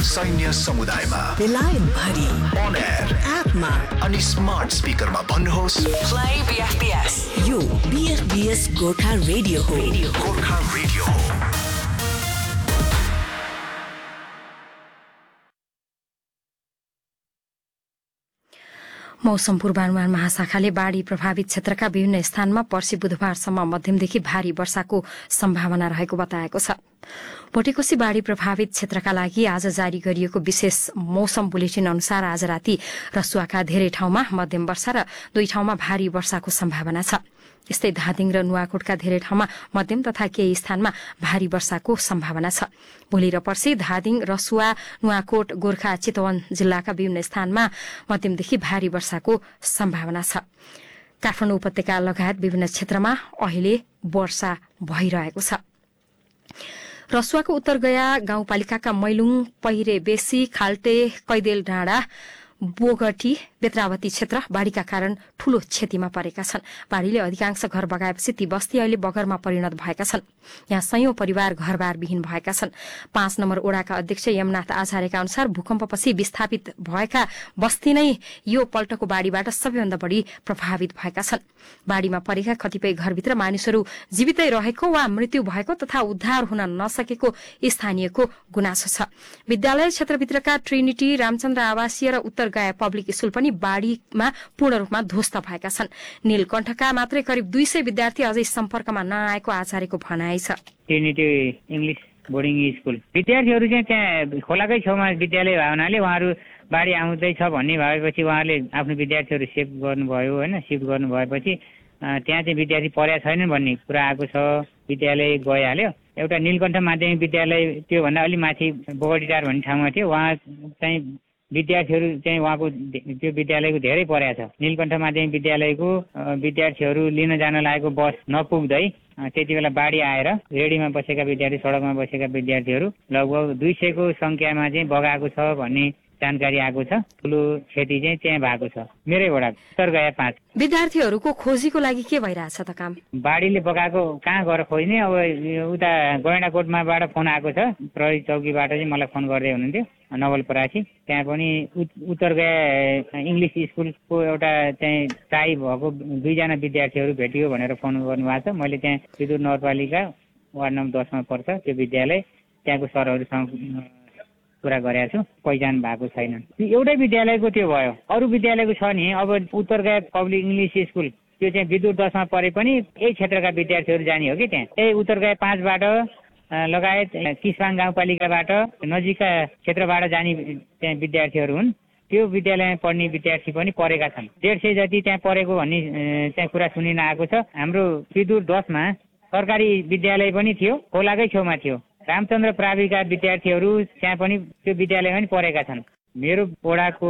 सैन्य समुदायमा, बेलायत भरि, अन एयर, एपमा अनि स्मार्ट स्पिकरमा भन्नुहोस् प्ले बीएफबीएस। यो बीएफबीएस गोर्खा रेडियो हो। गोर्खा रेडियो हो। मौसम पूर्वानुमान महाशाखाले बाढ़ी प्रभावित क्षेत्रका विभिन्न स्थानमा पर्सि बुधबारसम्म मध्यमदेखि भारी वर्षाको सम्भावना रहेको बताएको छ। भोटेकोशी बाढ़ी प्रभावित क्षेत्रका लागि आज जारी गरिएको विशेष मौसम बुलेटिन अनुसार आज राति रसुवाका धेरै ठाउँमा मध्यम वर्षा र 2 ठाउँमा भारी वर्षाको सम्भावना छ। यस्तै धादिङ र नुवाकोटका धेरै ठाउँमा मध्यम तथा केही स्थानमा भारी वर्षाको सम्भावना छ। भोलि र पर्सि धादिङ, रसुवा, नुवाकोट, गोर्खा, चितवन जिल्लाका विभिन्न स्थानमा मध्यमदेखि भारी वर्षाको सम्भावना छ। काठमाडौँ उपत्यका लगायत विभिन्न क्षेत्रमा अहिले वर्षा भइरहेको छ। रसुवाको उत्तरगया गाउँपालिकाका मैलुङ, पहिरे बेसी, खाल्टे, कैदेल डाँडा, बोगटी, बेत्रावती क्षेत्र बाढ़ीका कारण ठूलो क्षतिमा परेका छन्। बाढ़ीले अधिकांश घर बगाएपछि ती बस्ती अहिले बगरमा परिणत भएका छन्। यहाँ सयौं परिवार घरबार विहीन भएका छन्। 5 नम्बर ओडाका अध्यक्ष यमनाथ आचार्यका अनुसार भूकम्पपछि विस्थापित भएका बस्ती नै यो पल्टको बाढ़ीबाट सबैभन्दा बढ़ी प्रभावित भएका छन्। बाढ़ीमा परेका कतिपय घरभित्र मानिसहरू जीवितै रहेको वा मृत्यु भएको तथा उद्धार हुन नसकेको स्थानीयको गुनासो छ। विद्यालय क्षेत्रभित्रका ट्रिनिटी, रामचन्द्र आवासीय र उत्तर गया पब्लिक स्कूल पनि बाढ़ीमा पूर्ण रूपमा ध्वस्त भएका छन्। नीलकण्ठका मात्रै करिब 200 विद्यार्थी अझै सम्पर्कमा नआएको आचार्यको भनाइ छ। ट्रिनिटी इंग्लिश बोर्डिङ स्कूल विद्यार्थीहरू चाहिँ त्यहाँ खोलाकै छेउमा विद्यालय भएको हुनाले उहाँहरू बाढ़ी आउँदैछ भन्ने भएपछि उहाँहरूले आफ्नो विद्यार्थीहरू सेभ गर्नुभयो होइन। सिफ्ट गर्नु भएपछि त्यहाँ चाहिँ विद्यार्थी परेका छैनन् भन्ने कुरा आएको छ। विद्यालय गइहाल्यो। एउटा नीलकण्ठ माध्यमिक विद्यालय त्योभन्दा अलि माथि बोगटीटार भन्ने ठाउँमा थियो। उहाँ चाहिँ विद्यार्थीहरू चाहिँ उहाँको त्यो विद्यालयको धेरै परेको छ। नीलकण्ठ माध्यमिक विद्यालयको विद्यार्थीहरू लिन जान लागेको बस नपुग्दै त्यति बेला बाढ़ी आएर रेडीमा बसेका विद्यार्थी, सडकमा बसेका विद्यार्थीहरू लगभग 200 को संख्यामा चाहिँ बगाएको छ भन्ने जानकारी आएको छ। ठुलो क्षति चाहिँ त्यहाँ भएको छ। मेरै वडा उत्तर गया 5 विद्यार्थीहरूको खोजीको लागि के भइरहेछ त काम? बाढ़ीले बगाएको कहाँ गएर खोज्ने? अब उता गैंडाकोटमाबाट फोन आएको छ। प्रहरी चौकीबाट चाहिँ मलाई फोन गर्दै हुनुहुन्थ्यो नवलपरासी। त्यहाँ पनि उत्तर गया इंग्लिश स्कुलको एउटा चाहिँ टाई भएको 2 जना विद्यार्थीहरू भेटियो भनेर फोन गर्नुभएको छ। मैले त्यहाँ सिधुर नगरपालिका वार्ड नम्बर 10 मा पर्छ त्यो विद्यालय, त्यहाँको सरहरूसँग कुरा गरेको छु। पहिचान भएको छैन। एउटै विद्यालयको त्यो भयो। अरू विद्यालयको छ नि। अब उत्तर गया पब्लिक इंग्लिश स्कुल त्यो चाहिँ विद्युत 10 मा परे पनि यही क्षेत्रका विद्यार्थीहरू जाने हो कि त्यहाँ। यही उत्तर गया 5 बाट लगायत किसपाङ गाउँपालिकाबाट नजिकका क्षेत्रबाट जाने त्यहाँ विद्यार्थीहरू हुन्। त्यो विद्यालयमा पढ्ने विद्यार्थी पनि परेका छन्। 150 जति त्यहाँ परेको भन्ने त्यहाँ कुरा सुनिन आएको छ। हाम्रो विद्युत 10 मा सरकारी विद्यालय पनि थियो, खोलाकै छेउमा थियो। रामचन्द्र प्राविका विद्यार्थीहरू त्यहाँ पनि त्यो विद्यालयमा पनि परेका छन्। मेरो वडाको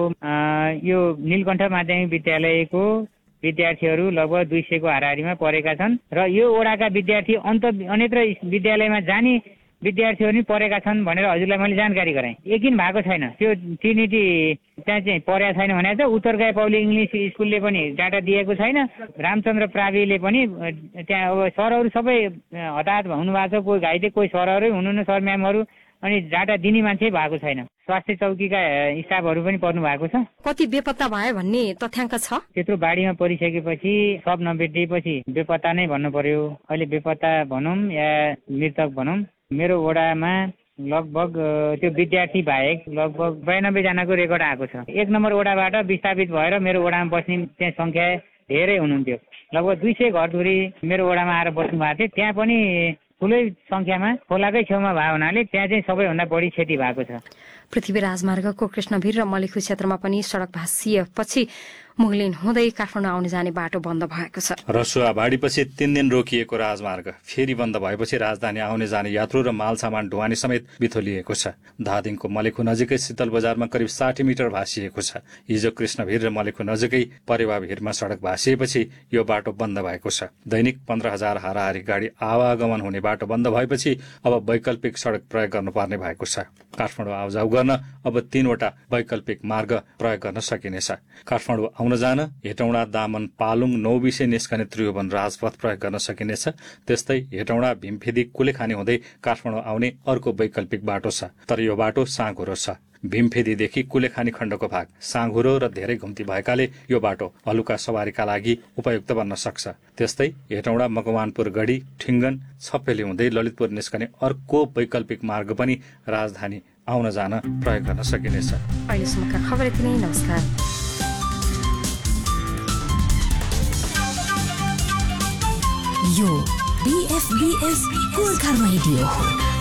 यो नीलकण्ठ माध्यमिक विद्यालयको विद्यार्थीहरू लगभग 200 को हाराहारीमा परेका छन् र यो वडाका विद्यार्थी अन्यत्र विद्यालयमा जाने विद्यार्थीहरू पनि परेका छन् भनेर हजुरलाई मैले जानकारी गराएँ। यकिन भएको छैन त्यो ट्रिनिटी त्यहाँ चाहिँ परेका छैन भनेको छ। उत्तर गया पब्लिक इंग्लिश स्कुलले पनि डाटा दिएको छैन। रामचन्द्र प्राविले पनि त्यहाँ अब सरहरू सबै हताहत हुनुभएको छ। कोही घाइते, कोही सरहरू हुनुहुन्न, सर म्यामहरू, अनि डाटा दिने मान्छे भएको छैन। स्वास्थ्य चौकीका स्टाफहरू पनि पर्नु भएको छ। कति बेपत्ता भयो भन्ने तथ्याङ्क छ? त्यत्रो बाढीमा परिसकेपछि सब नभेटिएपछि बेपत्ता नै भन्नु पर्यो। अहिले बेपत्ता भनौँ या मृतक भनौँ, मेरो वडामा लगभग त्यो विद्यार्थी बाहेक लगभग 92 जनाको रेकर्ड आएको छ। 1 नम्बर वडाबाट विस्थापित भएर मेरो वडामा बस्ने त्यहाँ संख्या धेरै हुनुहुन्थ्यो। लगभग 200 घरधुरी मेरो वडामा आएर बस्नु भएको थियो। त्यहाँ पनि ठुलै संख्यामा खोलाकै छेउमा भएको हुनाले त्यहाँ चाहिँ सबैभन्दा बढी क्षति भएको छ। पृथ्वी राजमार्गको कृष्णभिर र मलेखु क्षेत्रमा पनि सड़क भाँसिएपछि मुगलिन हुँदै काठमाडौँ आउने जाने बाटो बन्द भएको छ। रसुवा बाढीपछि 3 दिन रोकिएको राजमार्ग फेरि बन्द भएपछि राजधानी आउने जाने यात्रु र माल सामान ढुवानी समेत बिथोलिएको छ। धादिङको मलेखु नजिकै शीतल बजारमा करिब 60 मिटर भाँसिएको छ। हिजो कृष्णभिर र मलेखु नजिकै परेवा भिरमा सड़क भाँसिएपछि यो बाटो बन्द भएको छ। दैनिक 15,000 हाराहारी गाडी आवागमन हुने बाटो बन्द भएपछि अब वैकल्पिक सड़क प्रयोग गर्नुपर्ने भएको छ। काठमाडौँ आउजाउ गर्न अब 3 वटा वैकल्पिक मार्ग प्रयोग गर्न सकिनेछ। काठमाडौँ आउन जान हेटौँडा दामन पालुङ नौबिसे निस्कने त्रिभुवन राजपथ प्रयोग गर्न सकिनेछ। त्यस्तै हेटौँडा भीमफेदी कुलेखानी हुँदै काठमाडौँ आउने अर्को वैकल्पिक बाटो छ, तर यो बाटो साँघुरो छ। भीमफेदीदेखि कुलेखानी खण्डको भाग साँघुरो र धेरै घुम्ती भएकाले यो बाटो हलुका सवारीका लागि उपयुक्त बन्न सक्छ। त्यस्तै हेटौँडा मकवानपुर गढी ठिङ्गन छप्पेली हुँदै ललितपुर निस्कने अर्को वैकल्पिक मार्ग पनि राजधानी आउन जान प्रयोग गर्न सकिनेछ। अहिलेसम्मका खबर यति नै। नमस्कार। यो BFBS गोर्खा रेडियो हो।